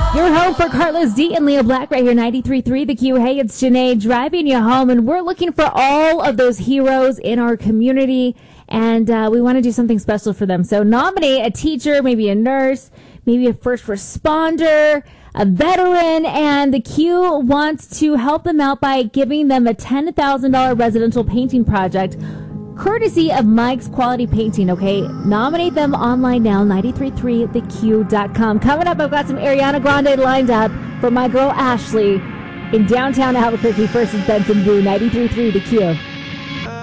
You're home for Carlos D and Leo Black right here, 93.3 The Q. Hey, it's Janae driving you home, and we're looking for all of those heroes in our community, and we want to do something special for them. So nominate a teacher, maybe a nurse, maybe a first responder, a veteran, and the Q wants to help them out by giving them a $10,000 residential painting project courtesy of Mike's Quality Painting, okay? Nominate them online now, 933theq.com. Coming up, I've got some Ariana Grande lined up for my girl Ashley in downtown Albuquerque versus Benson Blue, 93.3 The Q.